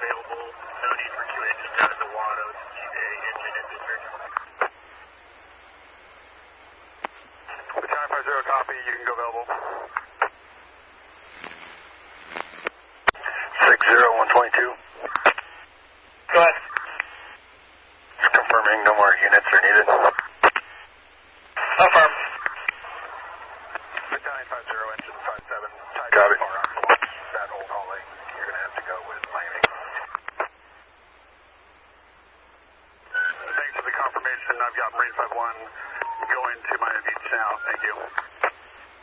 available. No need for QA, just down at the Watto. GA engine in district. Battalion 50, copy. You can go available. 60122. Go ahead. Just confirming no more units are needed. Affirm. Battalion 50, engine 57. Copy.